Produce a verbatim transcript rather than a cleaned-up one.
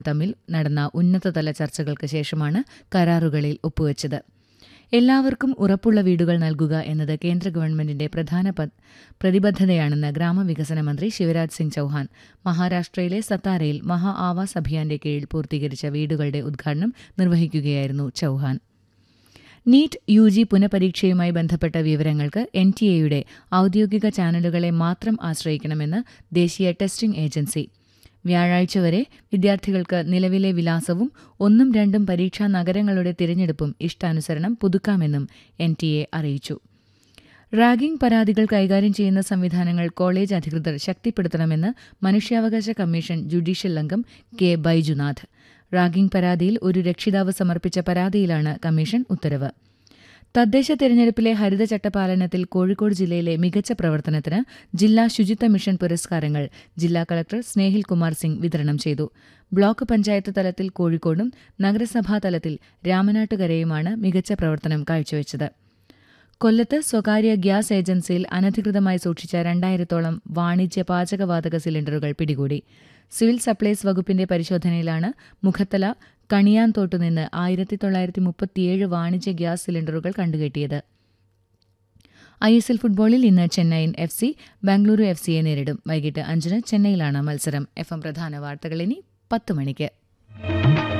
തമ്മിൽ നടന്ന ഉന്നതതല ചർച്ചകൾക്ക് ശേഷമാണ് കരാറുകളിൽ ഒപ്പുവച്ചത്. എല്ലാവർക്കും ഉറപ്പുള്ള വീടുകൾ നൽകുക എന്നത് കേന്ദ്ര ഗവൺമെന്റിന്റെ പ്രധാന പ്രതിബദ്ധതയാണെന്ന് ഗ്രാമവികസന മന്ത്രി ശിവരാജ് സിംഗ് ചൌഹാൻ മഹാരാഷ്ട്രയിലെ സത്താരയിൽ മഹാ ആവാസ് അഭിയാന്റെ കീഴിൽ പൂർത്തീകരിച്ച വീടുകളുടെ ഉദ്ഘാടനം നിർവഹിക്കുകയായിരുന്നു ചൌഹാൻ. നീറ്റ് യു ജി പുനഃപരീക്ഷയുമായി ബന്ധപ്പെട്ട വിവരങ്ങൾക്ക് എൻ ടി എയുടെ ഔദ്യോഗിക ചാനലുകളെ മാത്രം ആശ്രയിക്കണമെന്ന് ദേശീയ ടെസ്റ്റിംഗ് ഏജൻസി. വ്യാഴാഴ്ച വരെ വിദ്യാർത്ഥികൾക്ക് നിലവിലെ വിലാസവും ഒന്നും രണ്ടും പരീക്ഷാ നഗരങ്ങളുടെ തിരഞ്ഞെടുപ്പും ഇഷ്ടാനുസരണം പുതുക്കാമെന്നും എൻ ടി എ അറിയിച്ചു. റാഗിംഗ് പരാതികൾ കൈകാര്യം ചെയ്യുന്ന സംവിധാനങ്ങൾ കോളേജ് അധികൃതർ ശക്തിപ്പെടുത്തണമെന്ന് മനുഷ്യാവകാശ കമ്മീഷൻ ജുഡീഷ്യൽ അംഗം കെ ബൈജുനാഥ്. റാഗിംഗ് പരാതിയിൽ ഒരു രക്ഷിതാവ് സമർപ്പിച്ച പരാതിയിലാണ് കമ്മീഷൻ ഉത്തരവ്. തദ്ദേശ തെരഞ്ഞെടുപ്പിലെ ഹരിതചട്ടപാലനത്തിൽ കോഴിക്കോട് ജില്ലയിലെ മികച്ച പ്രവർത്തനത്തിന് ജില്ലാ ശുചിത്വ മിഷൻ പുരസ്കാരങ്ങൾ ജില്ലാ കളക്ടർ സ്നേഹിൽ കുമാർ സിംഗ് വിതരണം ചെയ്തു. ബ്ലോക്ക് പഞ്ചായത്ത് തലത്തിൽ കോഴിക്കോടും നഗരസഭാ തലത്തിൽ രാമനാട്ടുകരയുമാണ് മികച്ച പ്രവർത്തനം കാഴ്ചവെച്ചത്. കൊല്ലത്ത് സ്വകാര്യ ഗ്യാസ് ഏജൻസിയിൽ അനധികൃതമായി സൂക്ഷിച്ച രണ്ടായിരത്തോളം വാണിജ്യ പാചകവാതക സിലിണ്ടറുകൾ പിടികൂടി. സിവിൽ സപ്ലൈസ് വകുപ്പിന്റെ പരിശോധനയിലാണ് മുഖത്തല കണിയാൻതോട്ടുനിന്ന് ആയിരത്തി തൊള്ളായിരത്തി മുപ്പത്തിയേഴ് വാണിജ്യ ഗ്യാസ് സിലിണ്ടറുകൾ കണ്ടുകെട്ടിയത്. ഐ എസ് എൽ ഫുട്ബോളിൽ ഇന്ന് Chennaiyin F C Bengaluru F സിയെ നേരിടും. വൈകിട്ട് അഞ്ചിന് ചെന്നൈയിലാണ് മത്സരം. എഫ് എം പ്രധാന വാർത്തകൾ ഇനി പത്ത് മണിക്ക്.